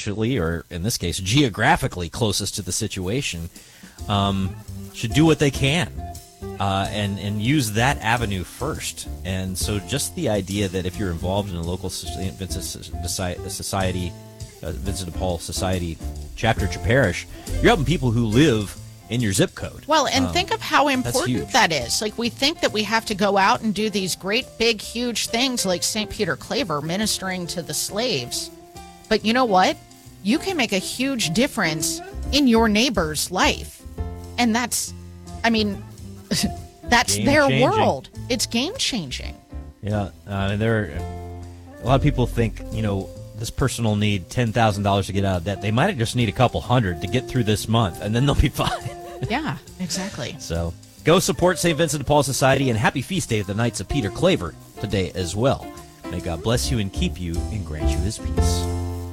financially, or in this case, geographically closest to the situation, should do what they can and use that avenue first. And so just the idea that if you're involved in a local St. Vincent Society, Vincent de Paul Society chapter at your parish, you're helping people who live in your zip code. Well, and think of how important that is. Like, we think that we have to go out and do these great, big, huge things like St. Peter Claver ministering to the slaves. But you know what? You can make a huge difference in your neighbor's life. And that's, I mean, that's their world. It's game-changing. Yeah. There are a lot of people think, this person will need $10,000 to get out of debt. They might just need a couple hundred to get through this month, and then they'll be fine. Yeah, exactly. So go support St. Vincent de Paul Society, and happy feast day of the Knights of Peter Claver today as well. May God bless you and keep you and grant you his peace.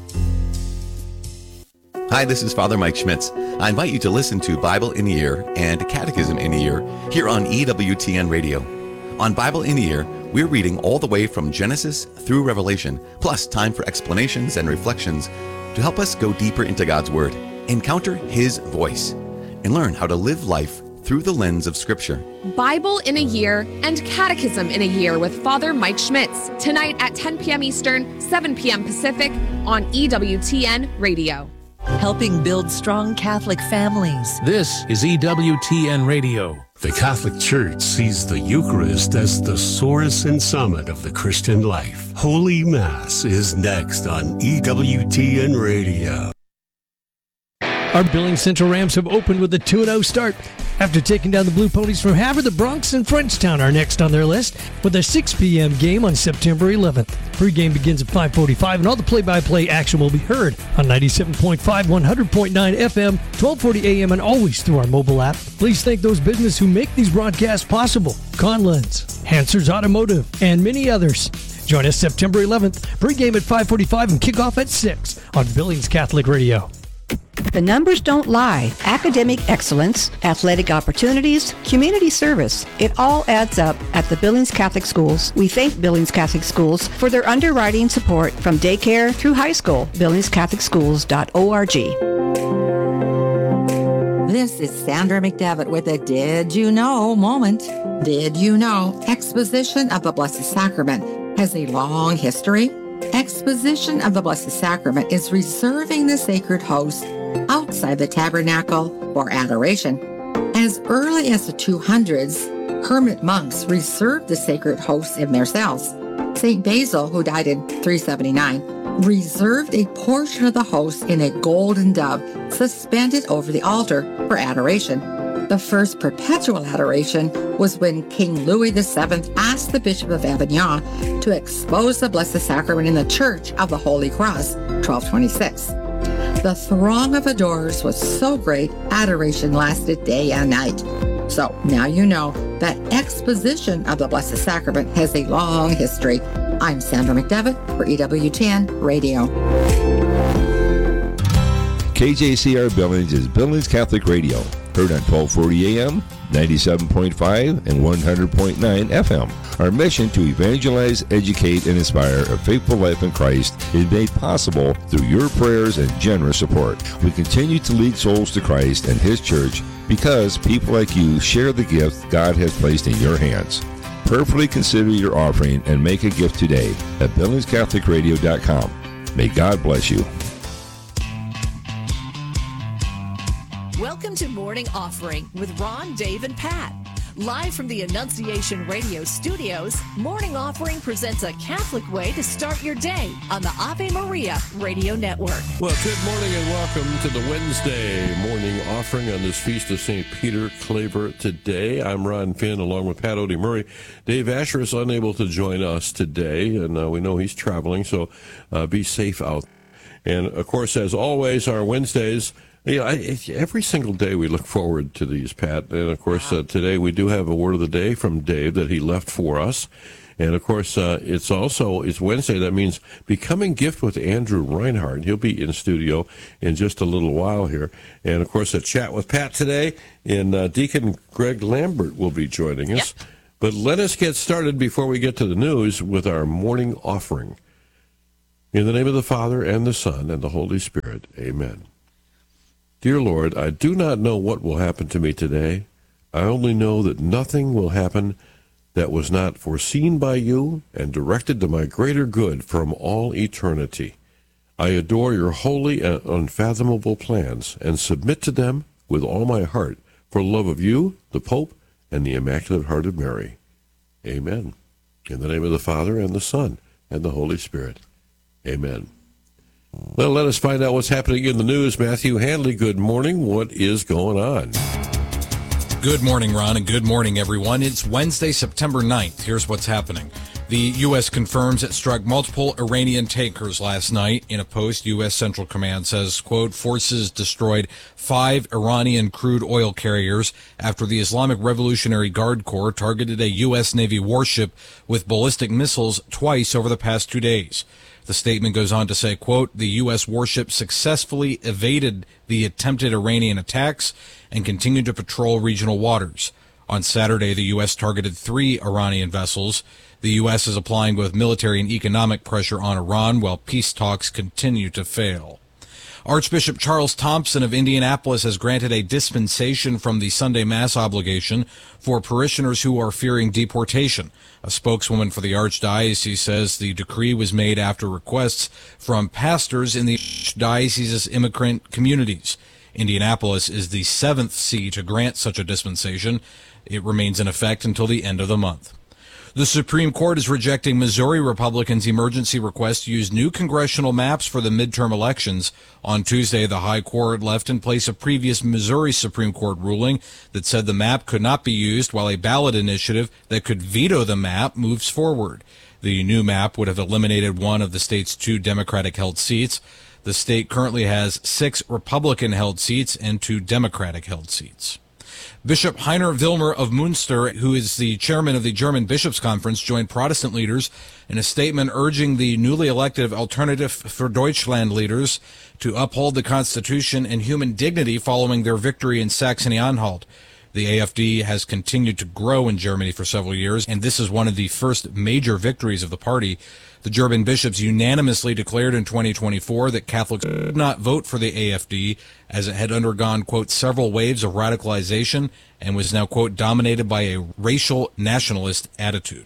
Hi, this is Father Mike Schmitz. I invite you to listen to Bible in a Year and Catechism in a Year here on EWTN Radio. On Bible in a Year, we're reading all the way from Genesis through Revelation, plus time for explanations and reflections to help us go deeper into God's Word, encounter His voice, and learn how to live life through the lens of Scripture. Bible in a Year and Catechism in a Year with Father Mike Schmitz, tonight at 10 p.m. Eastern, 7 p.m. Pacific on EWTN Radio. Helping build strong Catholic families. This is EWTN Radio. The Catholic Church sees the Eucharist as the source and summit of the Christian life. Holy Mass is next on EWTN Radio. Our Billings Central Rams have opened with a 2-0 start. After taking down the Blue Ponies from Havre, the Bronx and Frenchtown are next on their list with a 6 p.m. game on September 11th. Pre-game begins at 5:45, and all the play-by-play action will be heard on 97.5, 100.9 FM, 1240 AM, and always through our mobile app. Please thank those businesses who make these broadcasts possible. Conlens, Hansers Automotive, and many others. Join us September 11th, pre-game at 5:45 and kickoff at 6 on Billings Catholic Radio. The numbers don't lie. Academic excellence, athletic opportunities, community service. It all adds up at the Billings Catholic Schools. We thank Billings Catholic Schools for their underwriting support from daycare through high school. BillingsCatholicSchools.org. This is Sandra McDevitt with a Did You Know moment. Did you know Exposition of the Blessed Sacrament has a long history? Exposition of the Blessed Sacrament is reserving the sacred host outside the tabernacle for adoration. As early as the 200s, hermit monks reserved the sacred hosts in their cells. St. Basil, who died in 379, reserved a portion of the host in a golden dove suspended over the altar for adoration. The first perpetual adoration was when King Louis VII asked the Bishop of Avignon to expose the Blessed Sacrament in the Church of the Holy Cross, 1226. The throng of adorers was so great, adoration lasted day and night. So now you know that exposition of the Blessed Sacrament has a long history. I'm Sandra McDevitt for EWTN Radio. KJCR Billings is Billings Catholic Radio, heard on 1240 AM, 97.5, and 100.9 FM. Our mission to evangelize, educate, and inspire a faithful life in Christ is made possible through your prayers and generous support. We continue to lead souls to Christ and His church because people like you share the gift God has placed in your hands. Prayerfully consider your offering and make a gift today at BillingsCatholicRadio.com. May God bless you. Welcome to Morning Offering with Ron, Dave, and Pat. Live from the Annunciation Radio studios, Morning Offering presents a Catholic way to start your day on the Ave Maria Radio Network. Well, good morning and welcome to the Wednesday Morning Offering on this Feast of St. Peter Claver today. I'm Ron Finn along with Pat Odie Murray. Dave Asher is unable to join us today, and we know he's traveling, so be safe out. And, of course, as always, our Wednesdays... every single day we look forward to these, Pat. And, of course, today we do have a word of the day from Dave that he left for us. And, of course, it's Wednesday. That means Becoming Gift with Andrew Reinhardt. He'll be in studio in just a little while here. And, of course, a chat with Pat today. And Deacon Greg Lambert will be joining us. Yep. But let us get started before we get to the news with our morning offering. In the name of the Father, and the Son, and the Holy Spirit. Amen. Dear Lord, I do not know what will happen to me today. I only know that nothing will happen that was not foreseen by you and directed to my greater good from all eternity. I adore your holy and unfathomable plans and submit to them with all my heart for love of you, the Pope, and the Immaculate Heart of Mary. Amen. In the name of the Father, and the Son, and the Holy Spirit. Amen. Well, let us find out what's happening in the news. Matthew Handley, good morning. What is going on? Good morning, Ron, and good morning, everyone. It's Wednesday, September 9th. Here's what's happening. The U.S. confirms it struck multiple Iranian tankers last night. In a post, U.S. Central Command says, quote, forces destroyed 5 Iranian crude oil carriers after the Islamic Revolutionary Guard Corps targeted a U.S. Navy warship with ballistic missiles twice over the past 2 days. The statement goes on to say, quote, the U.S. warship successfully evaded the attempted Iranian attacks and continued to patrol regional waters. On Saturday, the U.S. targeted 3 Iranian vessels. The U.S. is applying both military and economic pressure on Iran while peace talks continue to fail. Archbishop Charles Thompson of Indianapolis has granted a dispensation from the Sunday Mass obligation for parishioners who are fearing deportation. A spokeswoman for the Archdiocese says the decree was made after requests from pastors in the diocese's immigrant communities. Indianapolis is the 7th see to grant such a dispensation. It remains in effect until the end of the month. The Supreme Court is rejecting Missouri Republicans' emergency request to use new congressional maps for the midterm elections. On Tuesday, the High Court left in place a previous Missouri Supreme Court ruling that said the map could not be used while a ballot initiative that could veto the map moves forward. The new map would have eliminated one of the state's 2 Democratic-held seats. The state currently has 6 Republican-held seats and 2 Democratic-held seats. Bishop Heiner Wilmer of Münster, who is the chairman of the German Bishops' Conference, joined Protestant leaders in a statement urging the newly elected Alternative for Deutschland leaders to uphold the Constitution and human dignity following their victory in Saxony-Anhalt. The AfD has continued to grow in Germany for several years, and this is one of the first major victories of the party. The German bishops unanimously declared in 2024 that Catholics could not vote for the AfD as it had undergone, quote, several waves of radicalization and was now, quote, dominated by a racial nationalist attitude.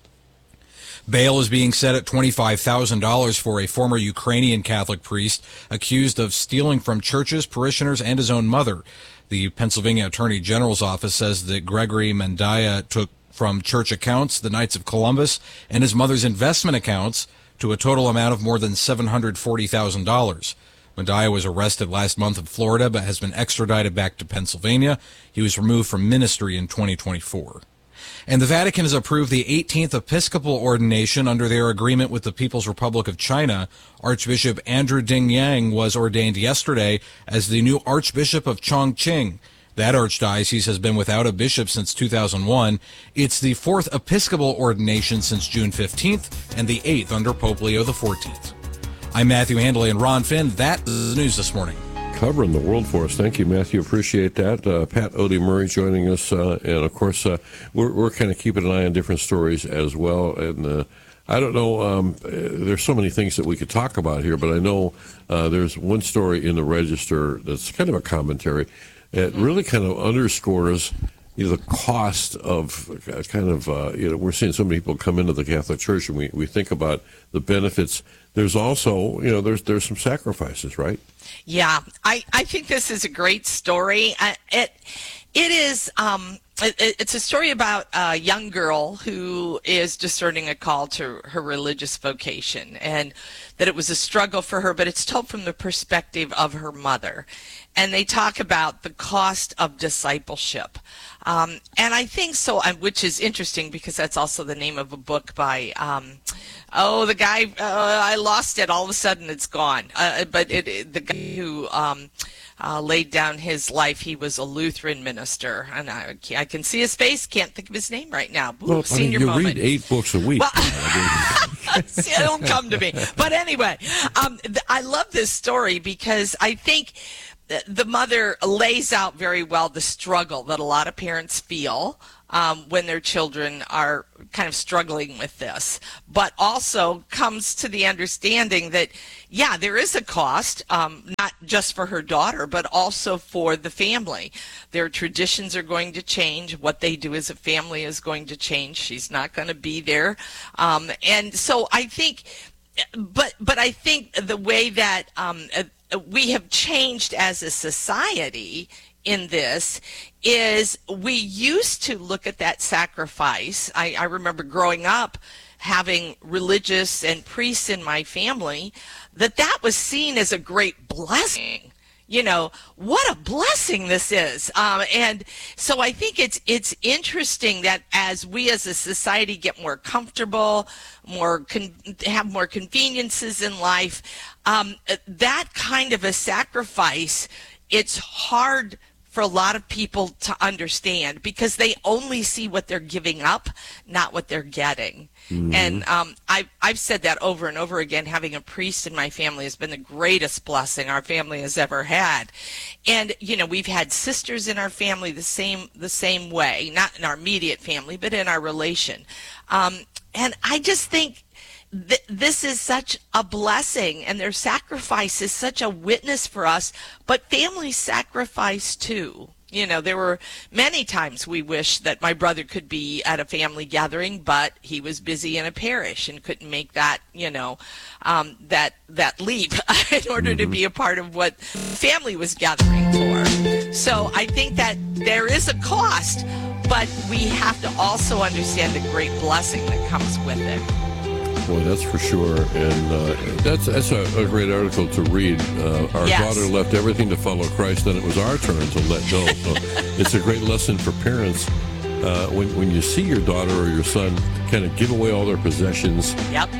Bail is being set at $25,000 for a former Ukrainian Catholic priest accused of stealing from churches, parishioners, and his own mother. The Pennsylvania Attorney General's office says that Gregory Mandaya took from church accounts, the Knights of Columbus, and his mother's investment accounts to a total amount of more than $740,000. Mandaya was arrested last month in Florida but has been extradited back to Pennsylvania. He was removed from ministry in 2024. And the Vatican has approved the 18th Episcopal ordination under their agreement with the People's Republic of China. Archbishop Andrew Ding Yang was ordained yesterday as the new Archbishop of Chongqing. That archdiocese has been without a bishop since 2001. It's the 4th Episcopal ordination since June 15th and the 8th under Pope Leo XIV. I'm Matthew Handley and Ron Finn. That is the news this morning. Covering the world for us. Thank you, Matthew. Appreciate that. Pat Odie Murray joining us. And, of course, we're kind of keeping an eye on different stories as well. And I don't know, there's so many things that we could talk about here, but I know there's one story in the Register that's kind of a commentary. It really kind of underscores the cost of we're seeing so many people come into the Catholic Church, and we think about the benefits. There's also, there's some sacrifices, right? Yeah, I think this is a great story. It's a story about a young girl who is discerning a call to her religious vocation, and that it was a struggle for her, but it's told from the perspective of her mother. And they talk about the cost of discipleship. And I think so, which is interesting because that's also the name of a book by, the guy, I lost it, all of a sudden it's gone. But the guy who laid down his life, he was a Lutheran minister. And I can see his face, can't think of his name right now. Ooh, senior you moment. read 8 books a week. Well, see, it'll come to me. But anyway, I love this story because I think the mother lays out very well the struggle that a lot of parents feel when their children are kind of struggling with this, but also comes to the understanding that, yeah, there is a cost, not just for her daughter, but also for the family. Their traditions are going to change. What they do as a family is going to change. She's not going to be there. And so I think, but I think the way that we have changed as a society in this is we used to look at that sacrifice. I remember growing up having religious and priests in my family, that was seen as a great blessing. You know, what a blessing this is. And so I think it's interesting that as we as a society get more comfortable, have more conveniences in life, that kind of a sacrifice, it's hard for a lot of people to understand because they only see what they're giving up, not what they're getting. Mm-hmm. And I've said that over and over again. Having a priest in my family has been the greatest blessing our family has ever had. And you know, we've had sisters in our family the same way, not in our immediate family, but in our relation. And I just think this is such a blessing, and their sacrifice is such a witness for us, but families sacrifice too. You know, there were many times we wished that my brother could be at a family gathering, but he was busy in a parish and couldn't make that, you know, that leap in order to be a part of what family was gathering for. So I think that there is a cost, but we have to also understand the great blessing that comes with it. Boy, that's for sure, and that's a great article to read. Our daughter left everything to follow Christ, then it was our turn to let go. So it's a great lesson for parents when you see your daughter or your son kind of give away all their possessions,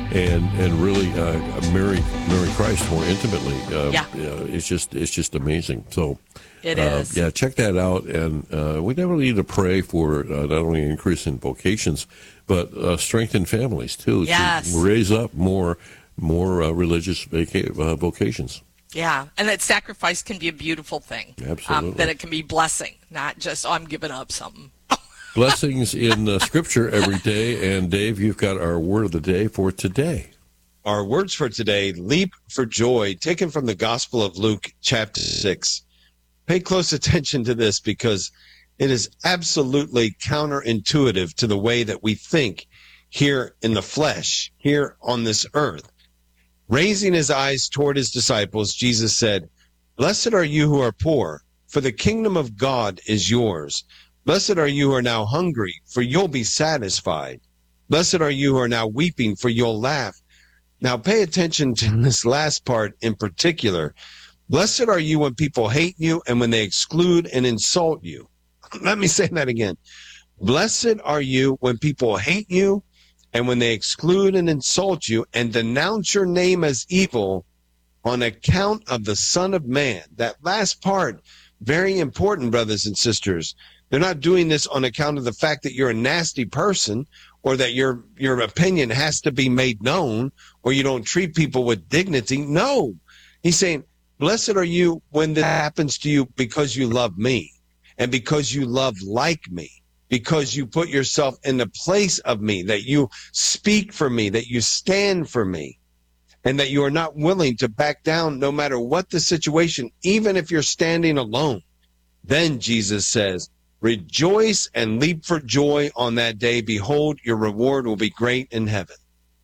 and really marry Christ more intimately. It's just amazing. So. It is. Yeah, check that out, and we definitely need to pray for not only an increase in vocations, but strengthen families too. Yes. To raise up more religious vocations. Yeah, and that sacrifice can be a beautiful thing. Absolutely. That it can be blessing, not just I'm giving up something. Blessings in Scripture every day, and Dave, you've got our word of the day for today. Our words for today: leap for joy, taken from the Gospel of Luke, chapter 6. Pay close attention to this because it is absolutely counterintuitive to the way that we think here in the flesh, here on this earth. Raising his eyes toward his disciples, Jesus said, "Blessed are you who are poor, for the kingdom of God is yours. Blessed are you who are now hungry, for you'll be satisfied. Blessed are you who are now weeping, for you'll laugh." Now pay attention to this last part in particular. Blessed are you when people hate you and when they exclude and insult you. Let me say that again. Blessed are you when people hate you and when they exclude and insult you and denounce your name as evil on account of the Son of Man. That last part, very important, brothers and sisters. They're not doing this on account of the fact that you're a nasty person or that your opinion has to be made known or you don't treat people with dignity. No. He's saying, blessed are you when this happens to you because you love me and because you love like me, because you put yourself in the place of me, that you speak for me, that you stand for me, and that you are not willing to back down no matter what the situation, even if you're standing alone. Then Jesus says, rejoice and leap for joy on that day. Behold, your reward will be great in heaven.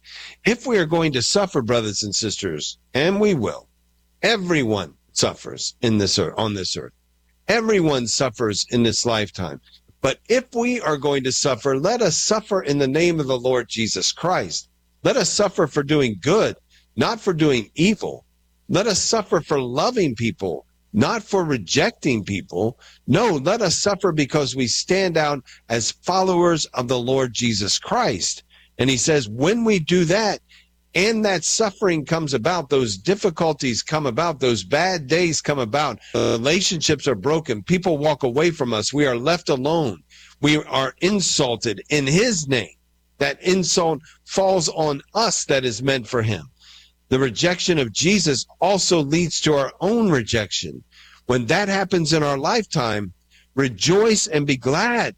If we are going to suffer, brothers and sisters, and we will, everyone suffers on this earth. Everyone suffers in this lifetime. But if we are going to suffer, let us suffer in the name of the Lord Jesus Christ. Let us suffer for doing good, not for doing evil. Let us suffer for loving people, not for rejecting people. No, let us suffer because we stand out as followers of the Lord Jesus Christ. And he says, when we do that, and that suffering comes about, those difficulties come about, those bad days come about, relationships are broken, people walk away from us, we are left alone, we are insulted in his name. That insult falls on us that is meant for him. The rejection of Jesus also leads to our own rejection. When that happens in our lifetime, rejoice and be glad.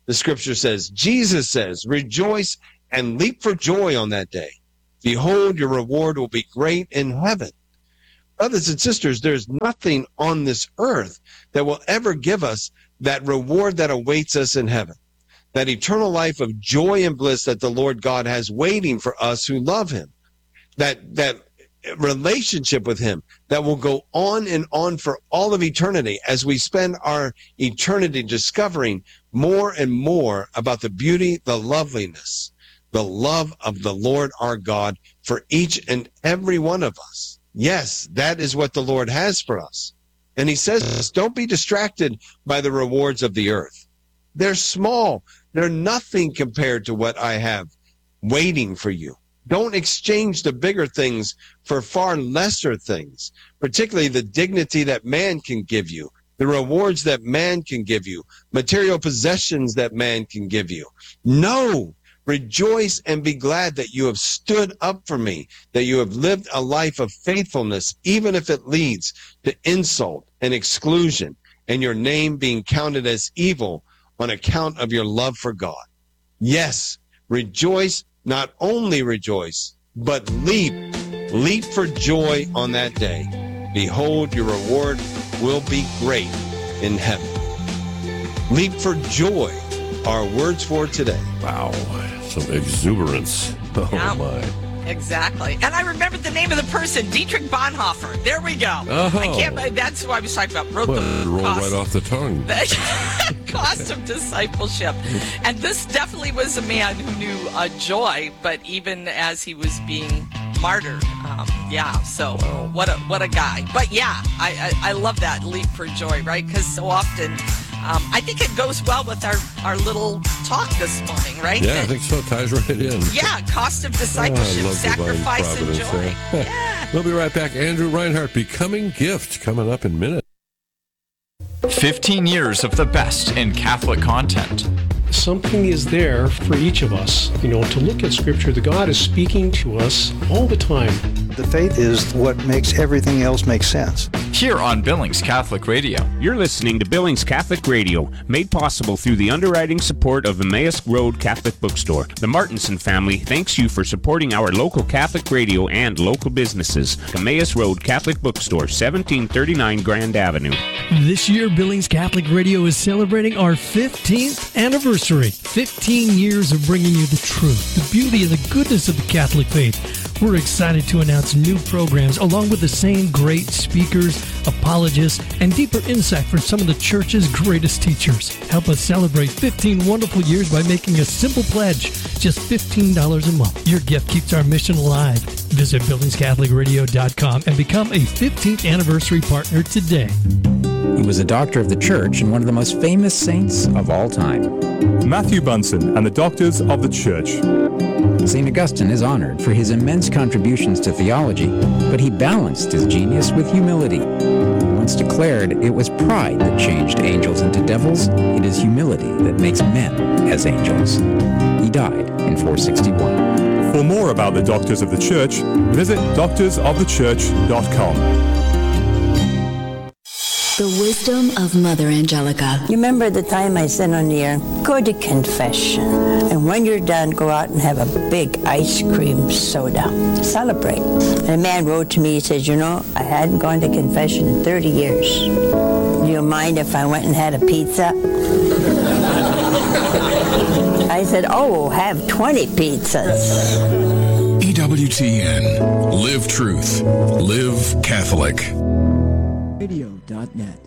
The scripture says, Jesus says, rejoice and leap for joy on that day. Behold, your reward will be great in heaven. Brothers and sisters, there's nothing on this earth that will ever give us that reward that awaits us in heaven, that eternal life of joy and bliss that the Lord God has waiting for us who love him, that relationship with him that will go on and on for all of eternity as we spend our eternity discovering more and more about the beauty, the loveliness, the love of the Lord our God for each and every one of us. Yes, that is what the Lord has for us. And he says, don't be distracted by the rewards of the earth. They're small. They're nothing compared to what I have waiting for you. Don't exchange the bigger things for far lesser things, particularly the dignity that man can give you, the rewards that man can give you, material possessions that man can give you. No, rejoice and be glad that you have stood up for me, that you have lived a life of faithfulness, even if it leads to insult and exclusion and your name being counted as evil on account of your love for God. Yes, rejoice. Not only rejoice, but leap for joy on that day. Behold, your reward will be great in heaven. Leap for joy, our words for today. Wow, some exuberance. Oh, yeah, my. Exactly. And I remember the name of the person, Dietrich Bonhoeffer. There we go. Oh. I can't, that's who I was talking about. Rolled right off the tongue. Cost of discipleship. And this definitely was a man who knew joy, but even as he was being martyred. So wow. What a guy. But yeah, I love that leap for joy, right? Because so often I think it goes well with our little talk this morning, right? Yeah, I think so. It ties right in. Yeah, cost of discipleship, sacrifice, and joy. Yeah. We'll be right back. Andrew Reinhardt, Becoming Gift, coming up in a minute. 15 years of the best in Catholic content. Something is there for each of us, to look at Scripture. The God is speaking to us all the time. The faith is what makes everything else make sense. Here on Billings Catholic Radio. You're listening to Billings Catholic Radio, made possible through the underwriting support of Emmaus Road Catholic Bookstore. The Martinson family thanks you for supporting our local Catholic radio and local businesses. Emmaus Road Catholic Bookstore, 1739 Grand Avenue. This year, Billings Catholic Radio is celebrating our 15th anniversary. 15 years of bringing you the truth, the beauty, and the goodness of the Catholic faith. We're excited to announce new programs along with the same great speakers, apologists, and deeper insight from some of the Church's greatest teachers. Help us celebrate 15 wonderful years by making a simple pledge, just $15 a month. Your gift keeps our mission alive. Visit BillingsCatholicRadio.com and become a 15th anniversary partner today. He was a doctor of the Church and one of the most famous saints of all time. Matthew Bunsen and the Doctors of the Church. St. Augustine is honored for his immense contributions to theology, but he balanced his genius with humility. He once declared it was pride that changed angels into devils. It is humility that makes men as angels. He died in 461. For more about the Doctors of the Church, visit doctorsofthechurch.com. The wisdom of Mother Angelica. You remember the time I said on the air, go to confession. And when you're done, go out and have a big ice cream soda. Celebrate. And a man wrote to me, he said, I hadn't gone to confession in 30 years. Do you mind if I went and had a pizza? I said, have 20 pizzas. EWTN. Live truth. Live Catholic. Radio.net.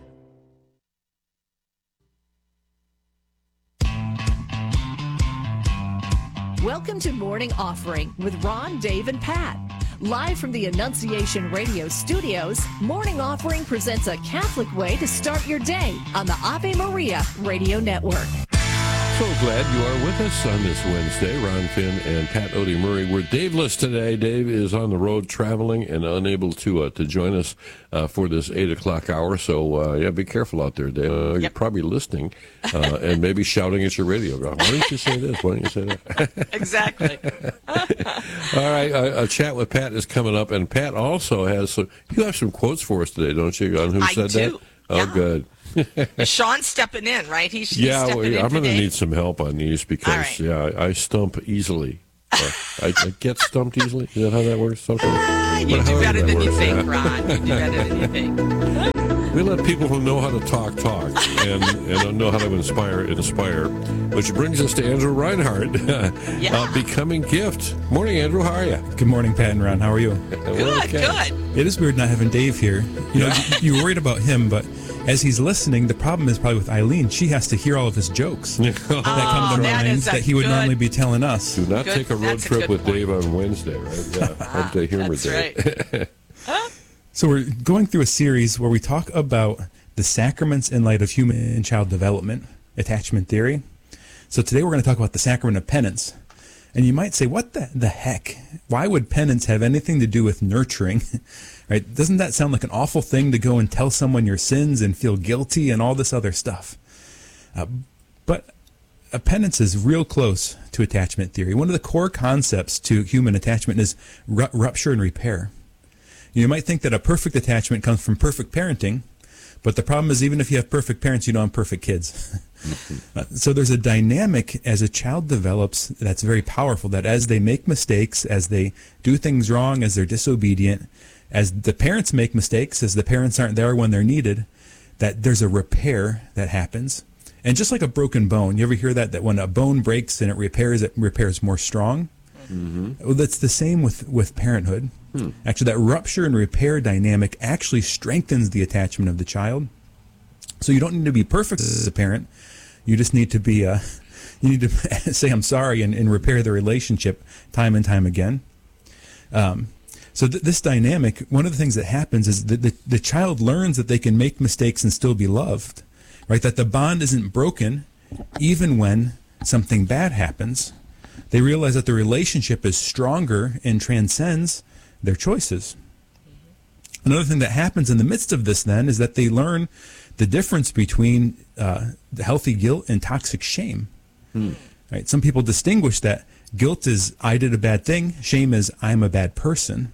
Welcome to Morning Offering with Ron, Dave, and Pat. Live from the Annunciation Radio studios, Morning Offering presents a Catholic way to start your day on the Ave Maria Radio Network. So glad you are with us on this Wednesday. Ron Finn and Pat Odie Murray. We're Daveless today. Dave is on the road traveling and unable to join us for this 8 o'clock hour. So, be careful out there, Dave. You're probably listening and maybe shouting at your radio. Why don't you say this? Why don't you say that? Exactly. All right. A chat with Pat is coming up. And Pat also has you have some quotes for us today, don't you, on who said that? Oh, good. Sean's stepping in, right? He's I'm stepping in going to today. need some help on these because, I stump easily. I get stumped easily. Is that how that works? You do better than you think, Ron. You do better than you think. We let people who know how to talk and know how to inspire. Which brings us to Andrew Reinhardt, Becoming Gift. Morning, Andrew. How are you? Good morning, Pat and Ron. How are you? Good. It is weird not having Dave here. You're worried about him, but as he's listening, the problem is probably with Eileen. She has to hear all of his jokes that come to mind that he would normally be telling us. Do not take a road trip with Dave on Wednesday, right? Yeah, Hump Day Humor Day. Right. So we're going through a series where we talk about the sacraments in light of human and child development, attachment theory. So today we're going to talk about the sacrament of penance. And you might say, what the heck? Why would penance have anything to do with nurturing? Right? Doesn't that sound like an awful thing to go and tell someone your sins and feel guilty and all this other stuff? But a penance is real close to attachment theory. One of the core concepts to human attachment is rupture and repair. You might think that a perfect attachment comes from perfect parenting, but the problem is even if you have perfect parents, you don't have perfect kids. So there's a dynamic as a child develops that's very powerful, that as they make mistakes, as they do things wrong, as they're disobedient, as the parents make mistakes, as the parents aren't there when they're needed, that there's a repair that happens. And just like a broken bone, you ever hear that when a bone breaks and it repairs more strong? Mm-hmm. Well, that's the same with parenthood. Actually, that rupture and repair dynamic actually strengthens the attachment of the child. So you don't need to be perfect as a parent. You just need to be, you need to say, I'm sorry, and repair the relationship time and time again. So this dynamic, one of the things that happens is that the child learns that they can make mistakes and still be loved, right? That the bond isn't broken even when something bad happens. They realize that the relationship is stronger and transcends their choices. Another thing that happens in the midst of this then is that they learn the difference between the healthy guilt and toxic shame. Right? Some people distinguish that guilt is I did a bad thing, shame is I'm a bad person.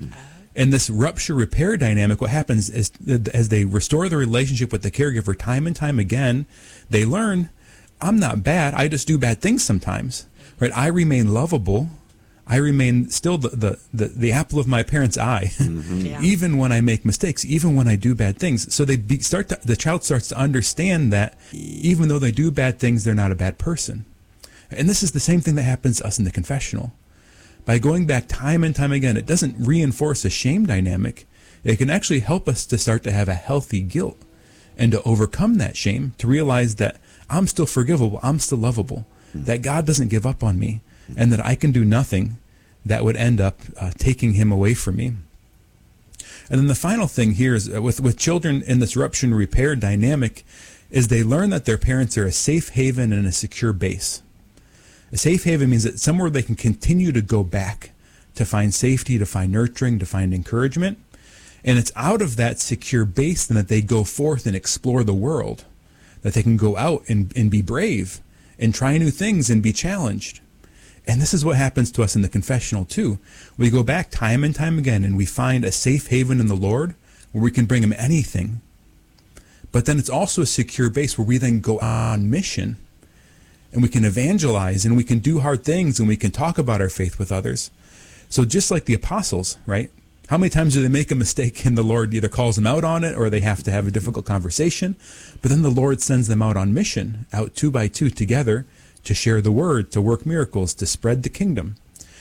And this rupture repair dynamic, what happens is as they restore the relationship with the caregiver time and time again, they learn I'm not bad, I just do bad things sometimes. Right? I remain lovable. I remain still the apple of my parents' eye, even when I make mistakes, even when I do bad things. So the child starts to understand that even though they do bad things, they're not a bad person. And this is the same thing that happens to us in the confessional. By going back time and time again, it doesn't reinforce a shame dynamic. It can actually help us to start to have a healthy guilt and to overcome that shame, to realize that I'm still forgivable, I'm still lovable, that God doesn't give up on me, and that I can do nothing that would end up taking him away from me. And then the final thing here is with children in this rupture and repair dynamic is they learn that their parents are a safe haven and a secure base. A safe haven means that somewhere they can continue to go back to find safety, to find nurturing, to find encouragement. And it's out of that secure base then that they go forth and explore the world, that they can go out and be brave and try new things and be challenged. And this is what happens to us in the confessional too. We go back time and time again and we find a safe haven in the Lord where we can bring him anything. But then it's also a secure base where we then go on mission and we can evangelize and we can do hard things and we can talk about our faith with others. So just like the apostles, right? How many times do they make a mistake and the Lord either calls them out on it or they have to have a difficult conversation? But then the Lord sends them out on mission, out 2 by 2 together to share the word, to work miracles, to spread the kingdom.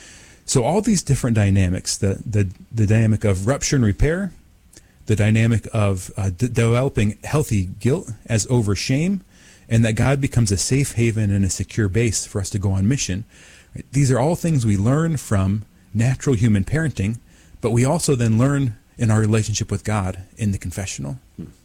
So all these different dynamics, the dynamic of rupture and repair, the dynamic of developing healthy guilt as over shame, and that God becomes a safe haven and a secure base for us to go on mission. Right? These are all things we learn from natural human parenting, but we also then learn in our relationship with God in the confessional.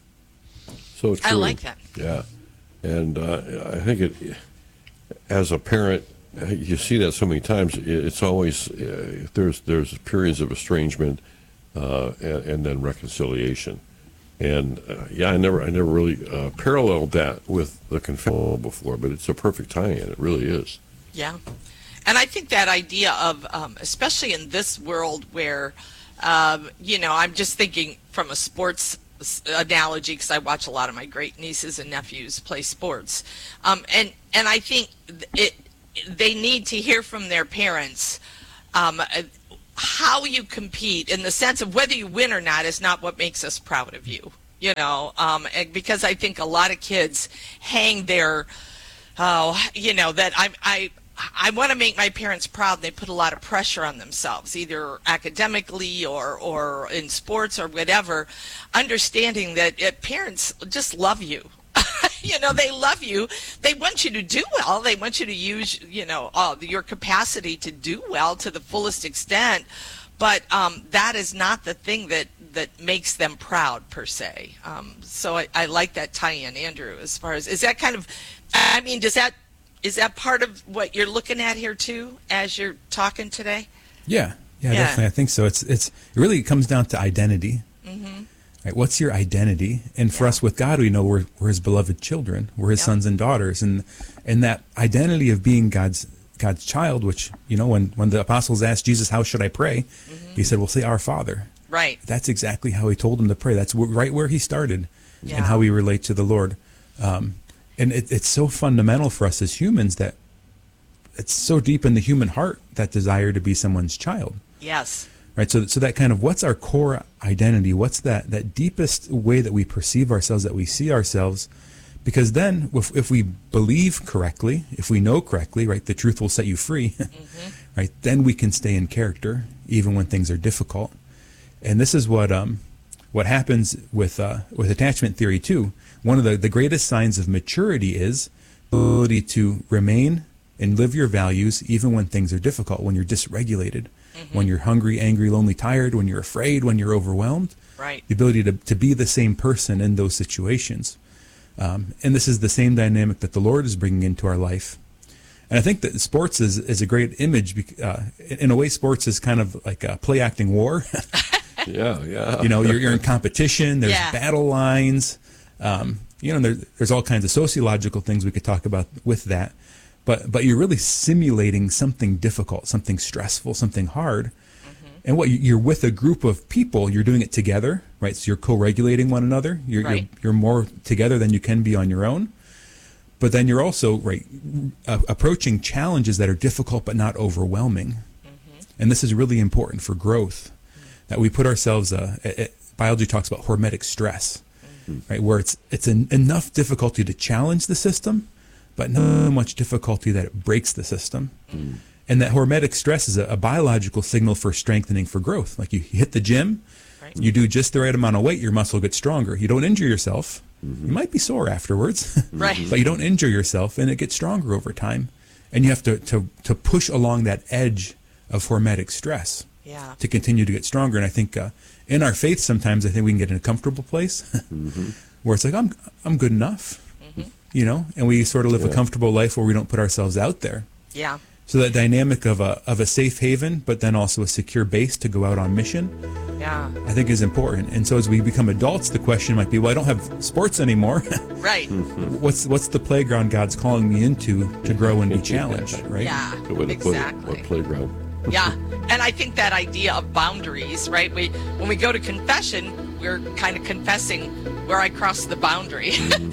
So true. I like that. Yeah. And I think as a parent, you see that so many times. It's always there's periods of estrangement and then reconciliation. And I never really paralleled that with the confessional before, but it's a perfect tie-in. It really is. Yeah. And I think that idea of, especially in this world where, I'm just thinking from a sports analogy because I watch a lot of my great nieces and nephews play sports, and I think they need to hear from their parents how you compete, in the sense of whether you win or not is not what makes us proud of you. Because I think a lot of kids hang their, that I want to make my parents proud. They put a lot of pressure on themselves, either academically or in sports or whatever, understanding that parents just love you. They love you. They want you to do well. They want you to use, your capacity to do well to the fullest extent. But that is not the thing that makes them proud, per se. So I like that tie-in, Andrew, as far as, is that kind of, is that part of what you're looking at here, too, as you're talking today? Yeah, definitely. I think so. It really comes down to identity. Mm-hmm. Right, what's your identity? And for us with God, we know we're his beloved children. We're his sons and daughters. And that identity of being God's child, which, when the apostles asked Jesus, how should I pray? He said, well, say our Father. Right. That's exactly how he told them to pray. That's right where he started and how we relate to the Lord. And it's so fundamental for us as humans that it's so deep in the human heart, that desire to be someone's child. Yes. Right, so that kind of, what's our core identity? What's that deepest way that we perceive ourselves, that we see ourselves? Because then, if we believe correctly, if we know correctly, right, the truth will set you free, right? Then we can stay in character, even when things are difficult. And this is what happens with attachment theory too. One of the greatest signs of maturity is the ability to remain and live your values even when things are difficult, when you're dysregulated. When you're hungry, angry, lonely, tired, when you're afraid, when you're overwhelmed. Right. The ability to be the same person in those situations. And this is the same dynamic that the Lord is bringing into our life. And I think that sports is a great image. In a way, sports is kind of like a play-acting war. Yeah. You're in competition. There's battle lines. There's all kinds of sociological things we could talk about with that. But you're really simulating something difficult, something stressful, something hard. And you're with a group of people, you're doing it together, right? So you're co-regulating one another. You're more together than you can be on your own. But then you're also approaching challenges that are difficult but not overwhelming. And this is really important for growth, that we put ourselves, biology talks about hormetic stress, right? Where it's enough difficulty to challenge the system, but not much difficulty that it breaks the system. And that hormetic stress is a biological signal for strengthening, for growth. Like you hit the gym, you do just the right amount of weight, your muscle gets stronger. You don't injure yourself. You might be sore afterwards, right? But you don't injure yourself, and it gets stronger over time. And you have to push along that edge of hormetic stress to continue to get stronger. And I think in our faith, sometimes I think we can get in a comfortable place where it's like, I'm good enough. And we sort of live a comfortable life where we don't put ourselves out there. Yeah. So that dynamic of a safe haven, but then also a secure base to go out on mission, I think is important. And so as we become adults, the question might be, well, I don't have sports anymore. Right. What's the playground God's calling me into to grow and be challenged, right? Yeah, exactly. What playground? Yeah, and I think that idea of boundaries, right? When we go to confession, we're kind of confessing where I crossed the boundary,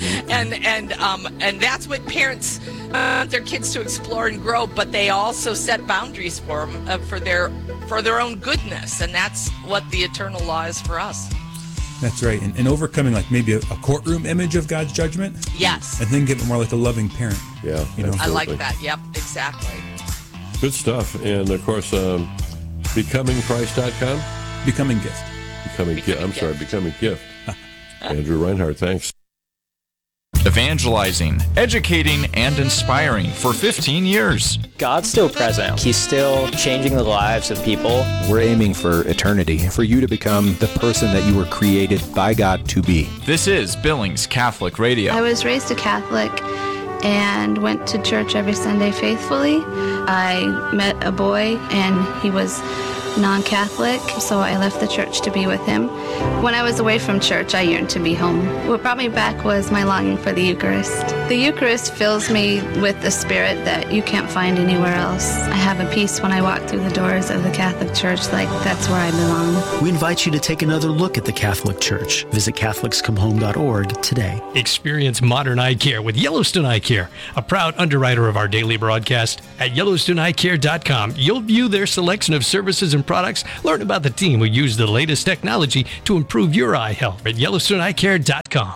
and that's what parents want their kids to explore and grow. But they also set boundaries for them for their own goodness, and that's what the eternal law is for us. That's right, and overcoming like maybe a courtroom image of God's judgment. Yes, and then give it more like a loving parent. Yeah, I like that. Yep, exactly. Good stuff. And, of course, becomingchrist.com? Becoming Gift. Becoming Gift. Andrew Reinhardt, thanks. Evangelizing, educating, and inspiring for 15 years. God's still present. He's still changing the lives of people. We're aiming for eternity, for you to become the person that you were created by God to be. This is Billings Catholic Radio. I was raised a Catholic and went to church every Sunday faithfully. I met a boy, and he was non-Catholic, so I left the church to be with him. When I was away from church, I yearned to be home. What brought me back was my longing for the Eucharist. The Eucharist fills me with the spirit that you can't find anywhere else. I have a peace when I walk through the doors of the Catholic Church, like that's where I belong. We invite you to take another look at the Catholic Church. Visit CatholicsComeHome.org today. Experience modern eye care with Yellowstone Eye Care, a proud underwriter of our daily broadcast. At YellowstoneEyeCare.com, you'll view their selection of services and products, learn about the team who use the latest technology to improve your eye health at YellowstoneEyeCare.com.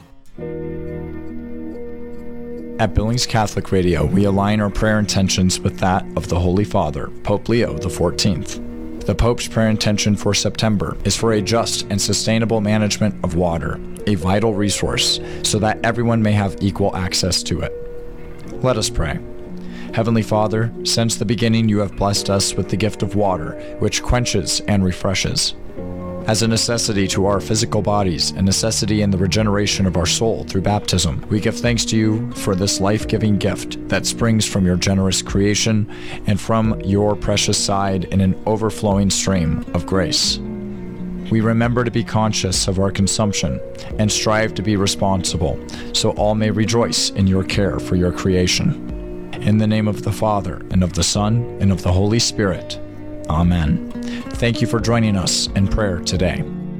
At Billings Catholic Radio, we align our prayer intentions with that of the Holy Father, Pope Leo XIV. The Pope's prayer intention for September is for a just and sustainable management of water, a vital resource, so that everyone may have equal access to it. Let us pray. Heavenly Father, since the beginning you have blessed us with the gift of water, which quenches and refreshes. As a necessity to our physical bodies, a necessity in the regeneration of our soul through baptism, we give thanks to you for this life-giving gift that springs from your generous creation and from your precious side in an overflowing stream of grace. We remember to be conscious of our consumption and strive to be responsible, so all may rejoice in your care for your creation. In the name of the Father, and of the Son, and of the Holy Spirit. Amen. Thank you for joining us in prayer today.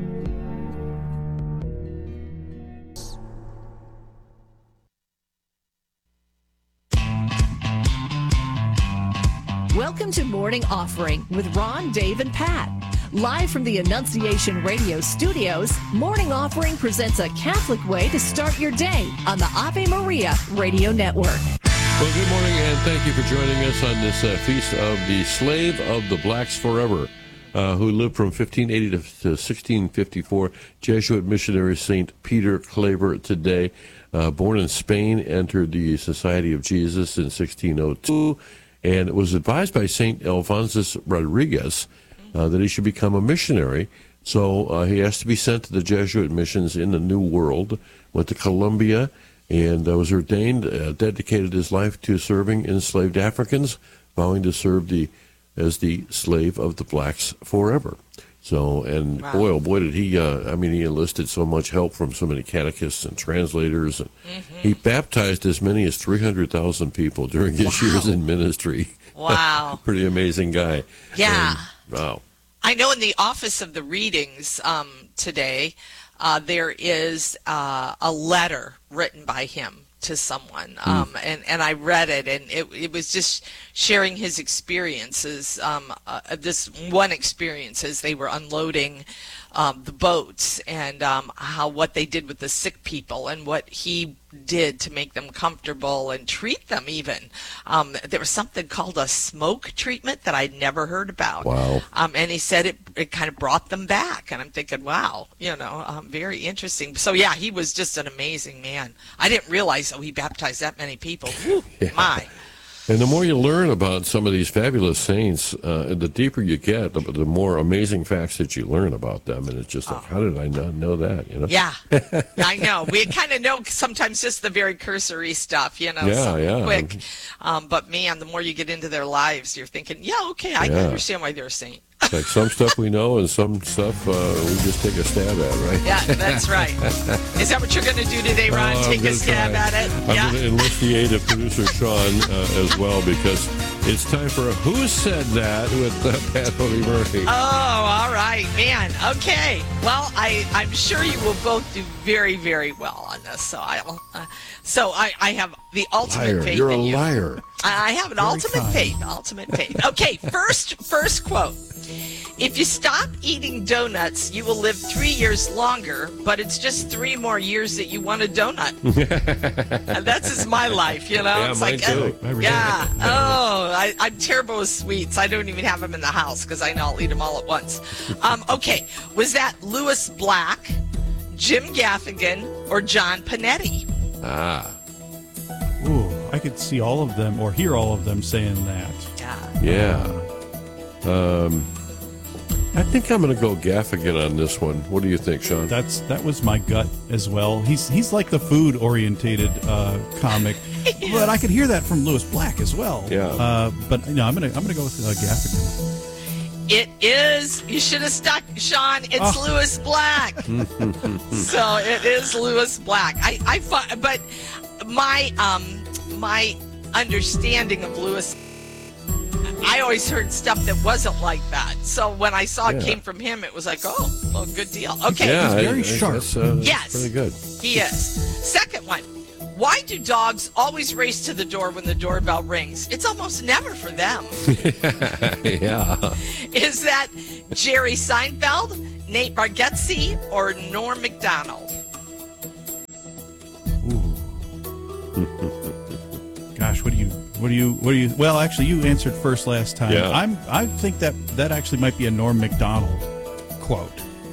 Welcome to Morning Offering with Ron, Dave, and Pat. Live from the Annunciation Radio studios, Morning Offering presents a Catholic way to start your day on the Ave Maria Radio Network. Well, good morning, and thank you for joining us on this feast of the Slave of the Blacks Forever, who lived from 1580 to 1654, Jesuit missionary St. Peter Claver today. Born in Spain, entered the Society of Jesus in 1602, and was advised by St. Alphonsus Rodriguez that he should become a missionary. So he asked to be sent to the Jesuit missions in the New World, went to Colombia, and was ordained, dedicated his life to serving enslaved Africans, vowing to serve as the slave of the blacks forever. So, and wow. boy, oh boy, did he, he enlisted so much help from so many catechists and translators, and he baptized as many as 300,000 people during his years in ministry. Wow. Pretty amazing guy. Yeah. And, wow. I know in the Office of the Readings today, there is a letter written by him to someone, and I read it, and it was just sharing his experiences. This one experience as they were unloading the boats, and what they did with the sick people, and what he did to make them comfortable and treat them even. There was something called a smoke treatment that I'd never heard about. Wow. And he said it kind of brought them back, and I'm thinking, wow, very interesting. So yeah, he was just an amazing man. I didn't realize he baptized that many people. Whew, yeah. My. And the more you learn about some of these fabulous saints, the deeper you get, the more amazing facts that you learn about them. And it's just like, how did I not know that? Yeah, I know. We kind of know sometimes just the very cursory stuff, quick. But man, the more you get into their lives, you're thinking, I can understand why they're a saint. It's like some stuff we know and some stuff we just take a stab at, right? Yeah, that's right. Is that what you're going to do today, Ron? Take a stab at it? I'm going to enlist the aid of producer Sean as well, because it's time for Who Said That with Pat Murray. Oh, all right, man. Okay. Well, I'm sure you will both do very, very well on this. So I have the ultimate faith You're in a you. liar. I have an ultimate faith. Okay, first quote. If you stop eating donuts, you will live 3 years longer, but it's just 3 more years that you want a donut. And that's just my life, Yeah, it's mine like, too. I'm terrible with sweets. I don't even have them in the house because I know I'll eat them all at once. Okay, was that Lewis Black, Jim Gaffigan, or John Panetti? Ooh, I could see all of them or hear all of them saying that. Yeah. I think I'm going to go Gaffigan on this one. What do you think, Sean? That was my gut as well. He's like the food orientated comic, but I could hear that from Lewis Black as well. Yeah. But I'm gonna go with Gaffigan. It is. You should have stuck, Sean. It's Lewis Black. So it is Lewis Black. But my understanding of Lewis, I always heard stuff that wasn't like that. So when I saw it came from him, it was like, oh, well, good deal. Okay. Yeah, he's very sharp. Yes. Pretty good. He is. Second one. Why do dogs always race to the door when the doorbell rings? It's almost never for them. Yeah. Is that Jerry Seinfeld, Nate Bargatze, or Norm Macdonald? Gosh, what do you? Well, actually, you answered first last time. Yeah. I think that actually might be a Norm Macdonald quote.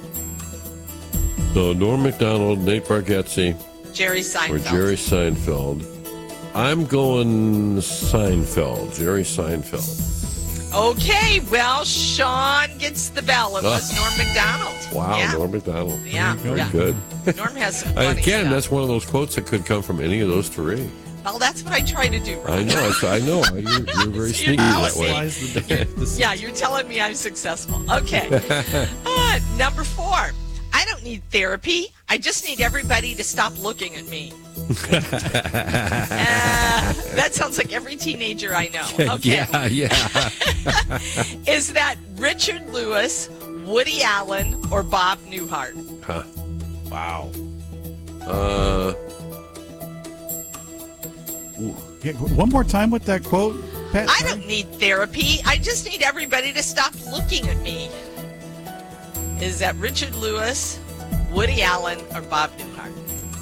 So Norm Macdonald, Nate Bargatze, Jerry Seinfeld. or Jerry Seinfeld. I'm going Seinfeld, Jerry Seinfeld. Okay, well, Sean gets the bell. It was Norm Macdonald. Wow, Yeah. Norm Macdonald. Yeah, Very yeah. good. Norm has some funny Again, stuff. that's one of those quotes that could come from any of those three. Well, that's what I try to do. I know. I know. You're very sneaky that way. Yeah, you're telling me I'm successful. Okay. Number 4. I don't need therapy. I just need everybody to stop looking at me. That sounds like every teenager I know. Okay. Yeah. Is that Richard Lewis, Woody Allen, or Bob Newhart? Huh. Wow. One more time with that quote, Pat. I don't need therapy. I just need everybody to stop looking at me. Is that Richard Lewis, Woody Allen, or Bob Newhart?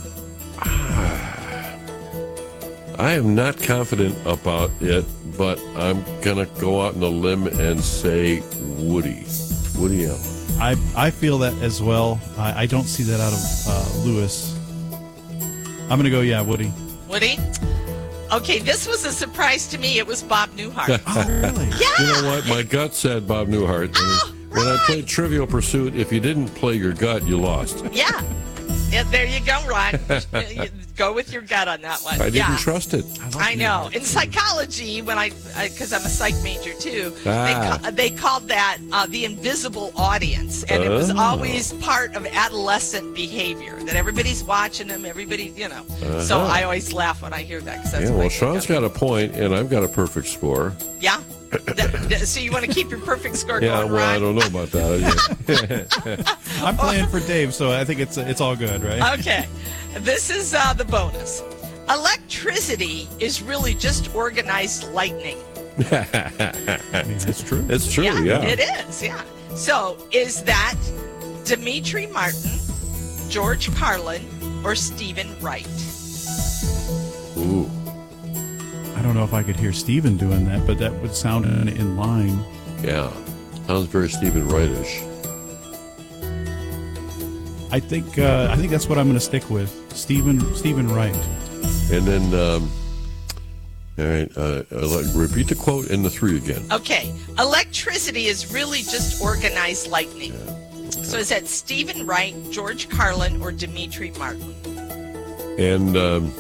I am not confident about it, but I'm gonna go out on a limb and say Woody Allen. I feel that as well. I don't see that out of Lewis. I'm going to go, Woody. Woody? Okay, this was a surprise to me. It was Bob Newhart. Oh, really? Yeah. You know what? My gut said Bob Newhart. When I played Trivial Pursuit, if you didn't play your gut, you lost. Yeah. There you go, Ron. Go with your gut on that one. I didn't trust it. I know. In psychology, because I'm a psych major too, Ah. they called that the invisible audience, and it was always part of adolescent behavior that everybody's watching them. Everybody, So I always laugh when I hear that. 'Cause that's Yeah, what I well, think Sean's of. got a point, and I've got a perfect score. Yeah. So you want to keep your perfect score Yeah, going, well, Ron? I don't know about that. I'm playing for Dave, so I think it's all good, right? Okay. This is the bonus. Electricity is really just organized lightning. It's true. It's true, yeah. It is, yeah. So is that Dimitri Martin, George Carlin, or Stephen Wright? Ooh. I don't know if I could hear Steven doing that, but that would sound in line. Yeah. Sounds very Stephen Wright-ish. I think that's what I'm going to stick with. Stephen Wright. And then, all right, repeat the quote and the 3 again. Okay. Electricity is really just organized lightning. So is that Stephen Wright, George Carlin, or Dimitri Martin? And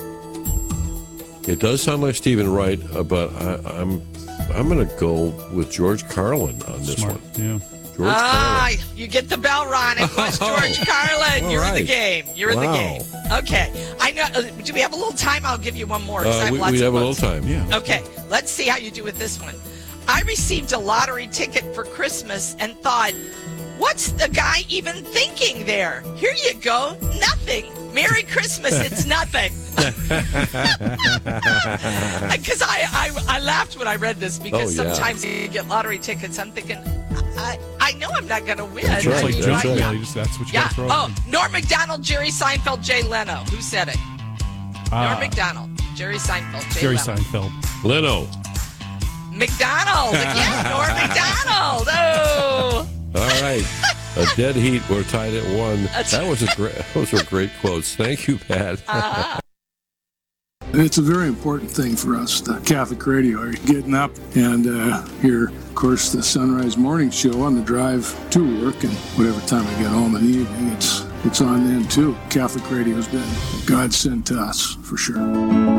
it does sound like Stephen Wright, but I'm going to go with George Carlin on this one. Yeah. George Carlin. You get the bell, Ron. It was George Carlin. All You're in the right. game. You're in the game. Okay. I know. Do we have a little time? I'll give you one more. 'Cause I have lots We of have a little quotes. time. Yeah. Okay. Let's see how you do with this one. I received a lottery ticket for Christmas and thought, what's the guy even thinking there? Here you go. Nothing. Merry Christmas. It's nothing. Because I laughed when I read this because Oh, yeah. sometimes you get lottery tickets. I'm thinking, I know I'm not going to win. It's like junk Right? mail. That's what you got to throw. Oh, Norm Macdonald, Jerry Seinfeld, Jay Leno. Who said it? Norm Macdonald, Jerry Seinfeld, Jay Jerry Leno. Seinfeld. Leno. McDonald. Yeah, Norm Macdonald. Oh. All right. A dead heat. We're tied at 1. That's Those were great quotes. Thank you, Pat. It's a very important thing for us, the Catholic radio, getting up and hear, of course, the Sunrise Morning Show on the drive to work, and whatever time I get home in the evening, it's on then too. Catholic radio's been a godsend to us, for sure.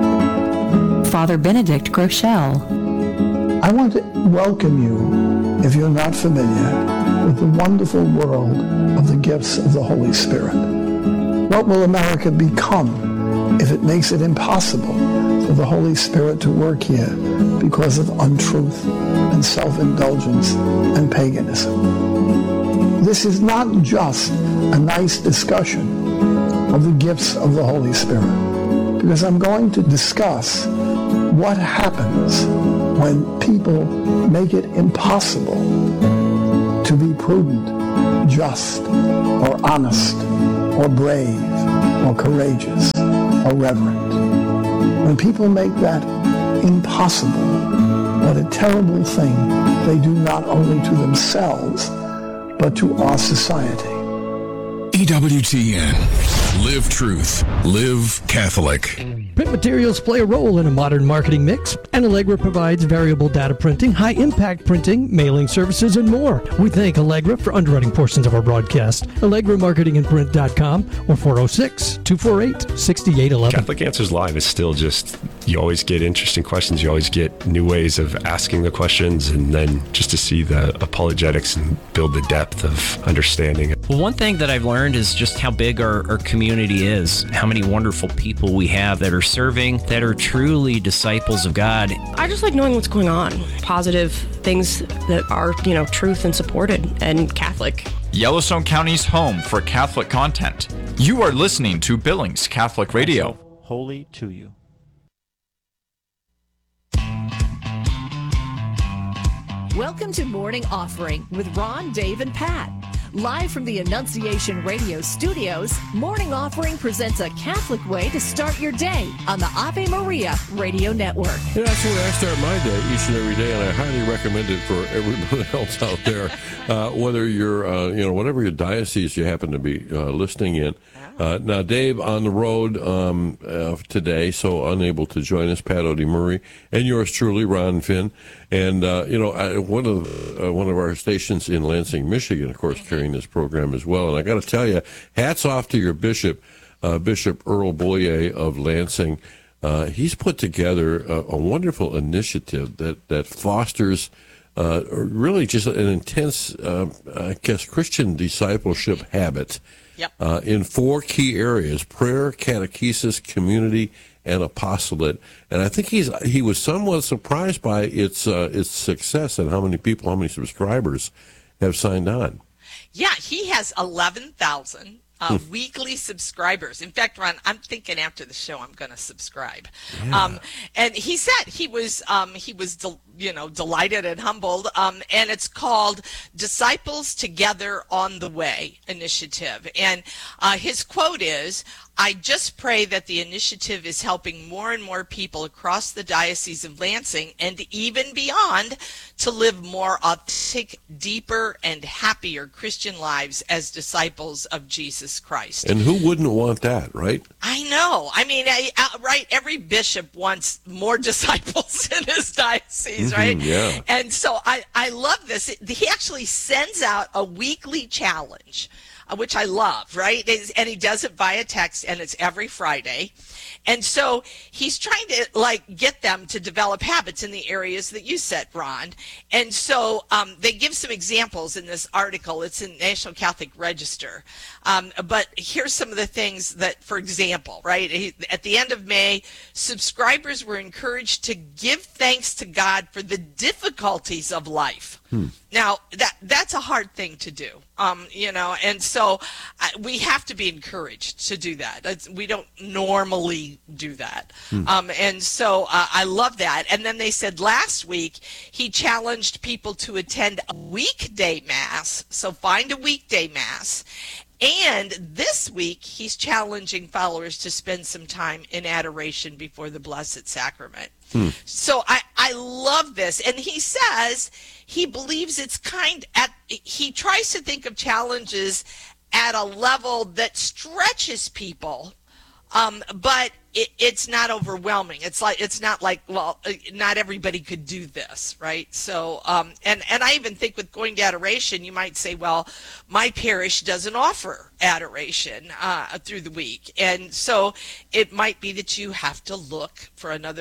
Father Benedict Groeschel. I want to welcome you if you're not familiar with the wonderful world of the gifts of the Holy Spirit. What will America become if it makes it impossible for the Holy Spirit to work here because of untruth and self-indulgence and paganism? This is not just a nice discussion of the gifts of the Holy Spirit, because I'm going to discuss what happens when people make it impossible to be prudent, just, or honest, or brave, or courageous, or reverent. When people make that impossible, what a terrible thing they do not only to themselves, but to our society. EWTN. Live truth. Live Catholic. Print materials play a role in a modern marketing mix, and Allegra provides variable data printing, high-impact printing, mailing services, and more. We thank Allegra for underwriting portions of our broadcast. AllegraMarketingandPrint.com or 406-248-6811. Catholic Answers Live is still just, you always get interesting questions. You always get new ways of asking the questions, and then just to see the apologetics and build the depth of understanding. Well, one thing that I've learned is just how big our community is, how many wonderful people we have that are serving, that are truly disciples of God. I just like knowing what's going on, positive things that are, truth and supported and Catholic. Yellowstone County's home for Catholic content. You are listening to Billings Catholic Radio. Holy to you. Welcome to Morning Offering with Ron, Dave, and Pat. Live from the Annunciation Radio studios, Morning Offering presents a Catholic way to start your day on the Ave Maria Radio Network. Yeah, that's the way I start my day each and every day, and I highly recommend it for everyone else out there, whether you're, whatever your diocese you happen to be listening in. Now, Dave on the road today, so unable to join us, Pat Odie Murray, and yours truly, Ron Finn. And, one of our stations in Lansing, Michigan, of course, carrying this program as well. And I got to tell you, hats off to your bishop, Bishop Earl Boyer of Lansing. He's put together a wonderful initiative that fosters really just an intense, Christian discipleship habit. Yep. In 4 key areas: prayer, catechesis, community, and apostolate. And I think he was somewhat surprised by its success and how many subscribers have signed on. Yeah, he has 11,000 weekly subscribers. In fact, Ron, I'm thinking after the show I'm going to subscribe. Yeah. And he said he was delighted and humbled. And it's called Disciples Together on the Way Initiative. And his quote is, "I just pray that the initiative is helping more and more people across the Diocese of Lansing and even beyond to live more authentic, deeper, and happier Christian lives as disciples of Jesus Christ." And who wouldn't want that, right? I know. I mean, right, every bishop wants more disciples in his diocese, right? Yeah. And so I love this. He actually sends out a weekly challenge, which I love, right? And he does it via text, and it's every Friday. And so he's trying to get them to develop habits in the areas that you said, Ron. And so they give some examples in this article. It's in National Catholic Register. But here's some of the things that, for example, right, at the end of May, subscribers were encouraged to give thanks to God for the difficulties of life. Now, that's a hard thing to do, and so we have to be encouraged to do that. We don't normally do that. And so I love that. And then they said last week he challenged people to attend a weekday Mass, so find a weekday Mass. And this week, he's challenging followers to spend some time in adoration before the Blessed Sacrament. So I love this. And he says he believes he tries to think of challenges at a level that stretches people, but it's not overwhelming. It's not like, well, not everybody could do this, right? So, and I even think with going to adoration, you might say, well, my parish doesn't offer adoration through the week. And so it might be that you have to look for another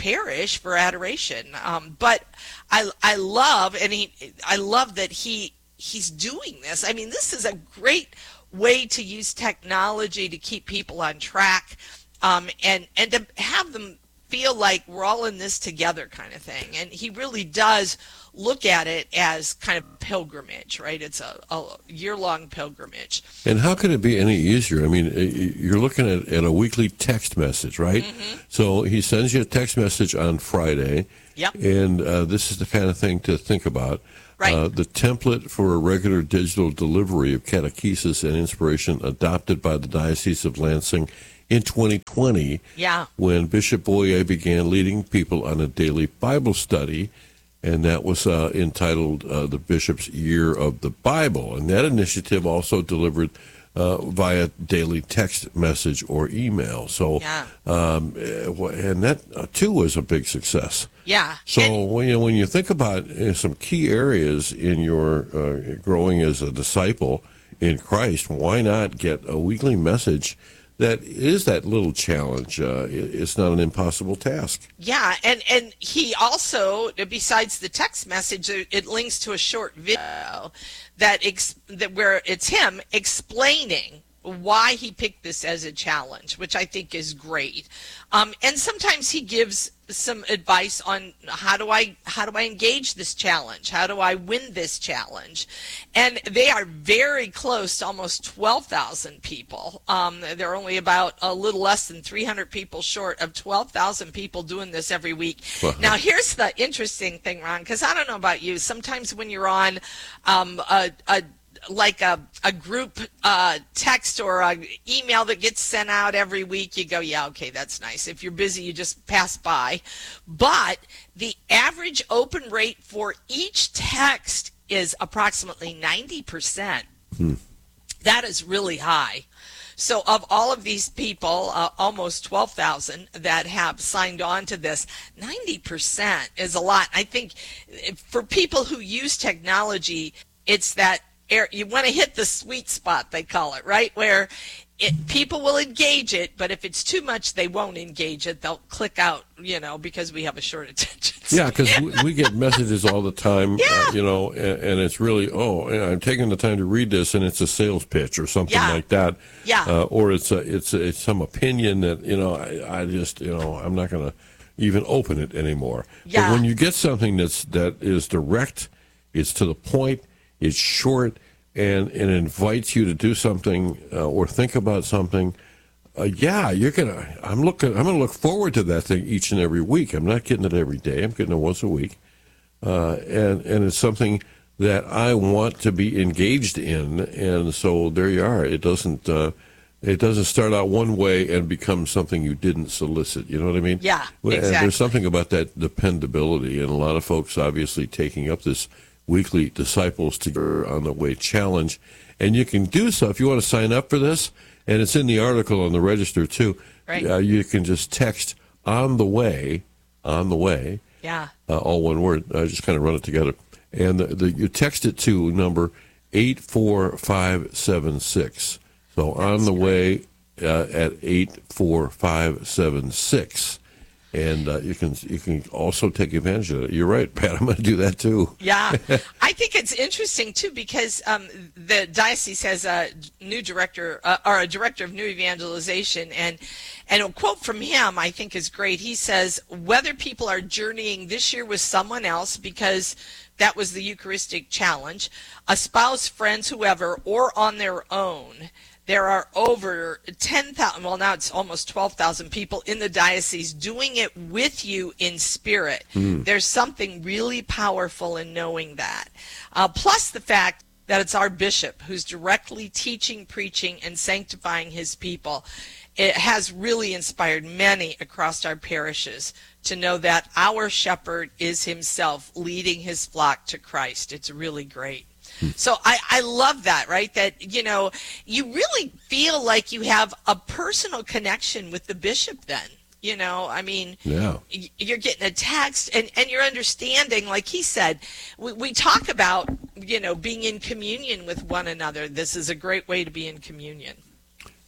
parish for adoration. But I love that he's doing this. I mean, this is a great way to use technology to keep people on track, and to have them feel like we're all in this together kind of thing. And he really does look at it as kind of pilgrimage, right? It's a year-long pilgrimage. And how could it be any easier? I mean, you're looking at a weekly text message, right? Mm-hmm. So he sends you a text message on Friday. Yep. And this is the kind of thing to think about. Right. The template for a regular digital delivery of catechesis and inspiration adopted by the Diocese of Lansing in 2020, when Bishop Boyer began leading people on a daily Bible study, and that was entitled the Bishop's Year of the Bible. And that initiative also delivered via daily text message or email. So, and that too was a big success. Yeah. So when you think about some key areas in your growing as a disciple in Christ, why not get a weekly message that is that little challenge? It's not an impossible task. Yeah, and he also, besides the text message, it links to a short video that where it's him explaining why he picked this as a challenge, which I think is great. And sometimes he gives some advice on how do I engage this challenge? How do I win this challenge? And they are very close to almost 12,000 people. They're only about a little less than 300 people short of 12,000 people doing this every week. Wow. Now, here's the interesting thing, Ron, because I don't know about you. Sometimes when you're on a group text or an email that gets sent out every week, you go, yeah, okay, that's nice. If you're busy, you just pass by. But the average open rate for each text is approximately 90%. That is really high. So of all of these people, almost 12,000 that have signed on to this, 90% is a lot. I think for people who use technology, it's that you want to hit the sweet spot, they call it, right? Where people will engage it, but if it's too much, they won't engage it. They'll click out, because we have a short attention span. Yeah, because we get messages all the time, and it's really, I'm taking the time to read this, and it's a sales pitch or something like that. Yeah. Or it's some opinion that, I just, I'm not going to even open it anymore. Yeah. But when you get something that is direct, it's to the point, it's short, and it invites you to do something or think about something. I'm gonna look forward to that thing each and every week. I'm not getting it every day. I'm getting it once a week, and it's something that I want to be engaged in. And so there you are. It doesn't start out one way and become something you didn't solicit. You know what I mean? Yeah, exactly. exactly. There's something about that dependability, and a lot of folks obviously taking up this weekly Disciples Together on the Way challenge. And you can do so if you want to sign up for this, and it's in the article on the Register too. Right. You can just text on the way, yeah, all one word. I just kind of run it together, and you text it to number 84576. So on the way at 84576. And you can also take advantage of it. You're right, Pat. I'm going to do that too. Yeah, I think it's interesting too because the diocese has a new director or a director of new evangelization, and a quote from him I think is great. He says, "Whether people are journeying this year with someone else because that was the Eucharistic challenge, a spouse, friends, whoever, or on their own." There are over 10,000, well, now it's almost 12,000 people in the diocese doing it with you in spirit. There's something really powerful in knowing that. Plus the fact that it's our bishop who's directly teaching, preaching, and sanctifying his people. It has really inspired many across our parishes to know that our shepherd is himself leading his flock to Christ. It's really great. So I love that, right? That, you really feel like you have a personal connection with the bishop then. I mean, yeah. You're getting a text and you're understanding, like he said, we talk about, being in communion with one another. This is a great way to be in communion.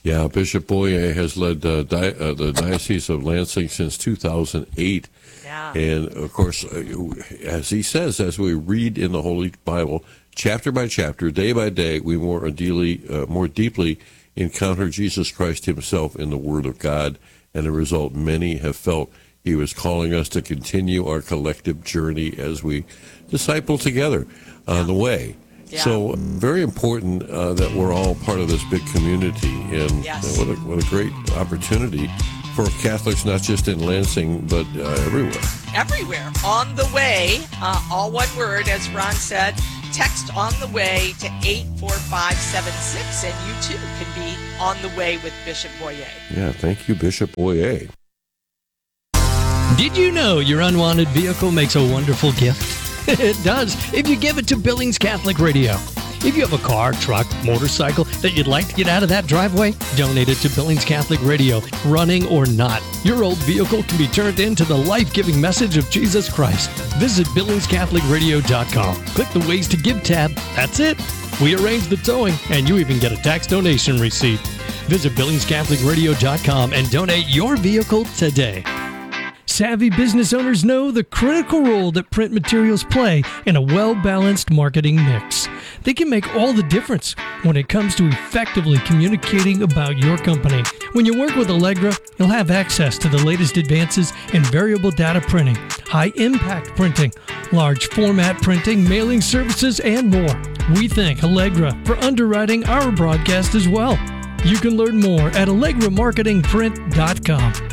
Yeah, Bishop Boyer has led the Diocese of Lansing since 2008. Yeah. And, of course, as he says, as we read in the Holy Bible, chapter by chapter, day by day, we more deeply encounter Jesus Christ himself in the Word of God. And the result, many have felt he was calling us to continue our collective journey as we disciple together on the way. Yeah. So very important that we're all part of this big community. And what a great opportunity for Catholics, not just in Lansing, but everywhere. Everywhere. On the way, all one word, as Ron said. Text on the way to 84576, and you too can be on the way with Bishop Boyer. Yeah, thank you, Bishop Boyer. Did you know your unwanted vehicle makes a wonderful gift? It does, if you give it to Billings Catholic Radio. If you have a car, truck, motorcycle that you'd like to get out of that driveway, donate it to Billings Catholic Radio, running or not. Your old vehicle can be turned into the life-giving message of Jesus Christ. Visit BillingsCatholicRadio.com. Click the Ways to Give tab. That's it. We arrange the towing, and you even get a tax donation receipt. Visit BillingsCatholicRadio.com and donate your vehicle today. Savvy business owners know the critical role that print materials play in a well-balanced marketing mix. They can make all the difference when it comes to effectively communicating about your company. When you work with Allegra, you'll have access to the latest advances in variable data printing, high-impact printing, large format printing, mailing services, and more. We thank Allegra for underwriting our broadcast as well. You can learn more at AllegraMarketingPrint.com.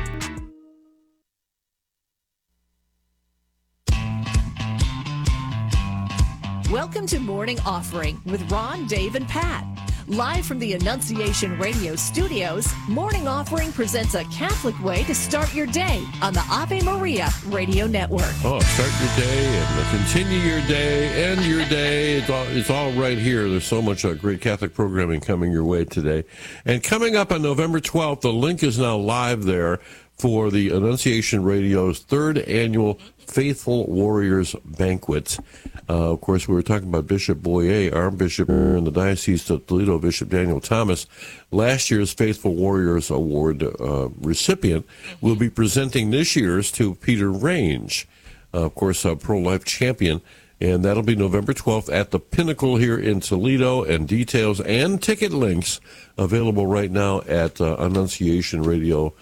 Welcome to Morning Offering with Ron, Dave, and Pat. Live from the Annunciation Radio studios, Morning Offering presents a Catholic way to start your day on the Ave Maria Radio Network. Oh, start your day and continue your day, end your day. It's all right here. There's so much great Catholic programming coming your way today. And coming up on November 12th, the link is now live there for the Annunciation Radio's third annual Faithful Warriors Banquet. Of course, we were talking about Bishop Boyer, our bishop in the Diocese of Toledo, Bishop Daniel Thomas. Last year's Faithful Warriors Award recipient will be presenting this year's to Peter Range, of course, a pro-life champion. And that'll be November 12th at the Pinnacle here in Toledo. And details and ticket links available right now at AnnunciationRadio.com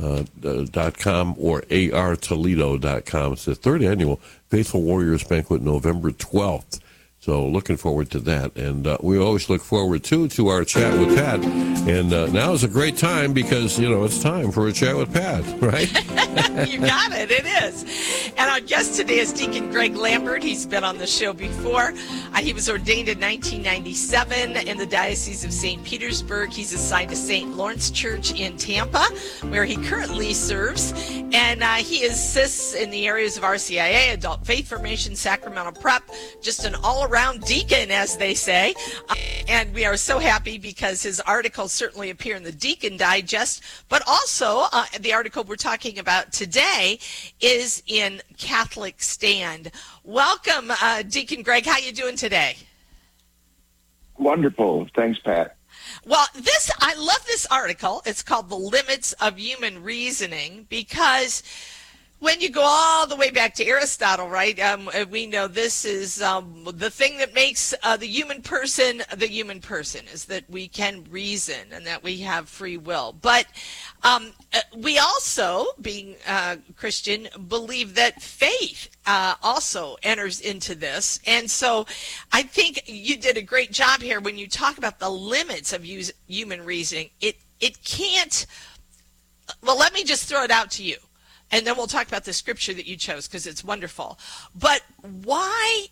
or artoledo.com. It's the third annual Faithful Warriors Banquet, November 12th. So looking forward to that. And we always look forward, to our chat with Pat. And now is a great time because, it's time for a chat with Pat, right? You got it. It is. And our guest today is Deacon Greg Lambert. He's been on the show before. He was ordained in 1997 in the Diocese of St. Petersburg. He's assigned to St. Lawrence Church in Tampa, where he currently serves. And he assists in the areas of RCIA, adult faith formation, sacramental prep, just an all-around deacon, as they say. And we are so happy because his articles certainly appear in the Deacon Digest, but also the article we're talking about today is in Catholic Stand. Welcome, Deacon Greg. How you doing today? Wonderful. Thanks, Pat. Well, I love this article. It's called The Limits of Human Reasoning, because when you go all the way back to Aristotle, right, we know this is the thing that makes the human person is that we can reason and that we have free will. But we also, being Christian, believe that faith also enters into this. And so I think you did a great job here when you talk about the limits of human reasoning. It can't, well, let me just throw it out to you. And then we'll talk about the scripture that you chose because it's wonderful. But why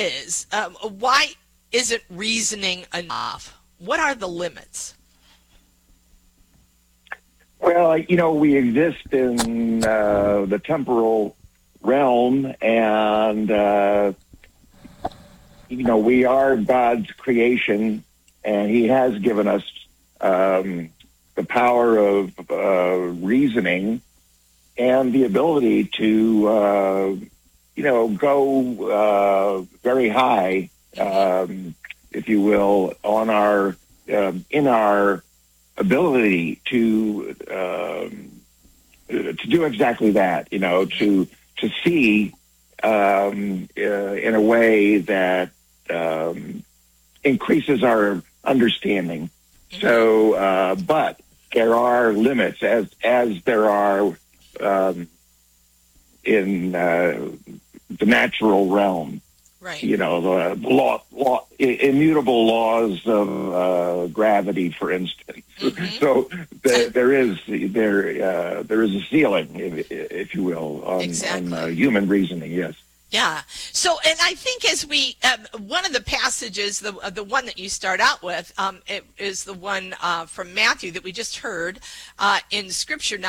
isn't reasoning enough? What are the limits? Well, we exist in the temporal realm, and we are God's creation, and He has given us the power of reasoning and the ability to, go very high, if you will, on our in our ability to do exactly that. To see in a way that increases our understanding. So, but there are limits, as there are in the natural realm. Right. The immutable laws of gravity, for instance. So there is a ceiling, if you will, on human reasoning. Yes. Yeah. So, and I think as we, one of the passages, the one that you start out with, it is the one from Matthew that we just heard in Scripture. Now,